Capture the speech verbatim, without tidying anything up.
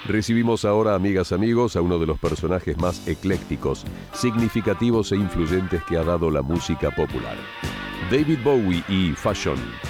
Recibimos ahora, amigas, amigos, a uno de los personajes más eclécticos, significativos e influyentes que ha dado la música popular. David Bowie y Fashion.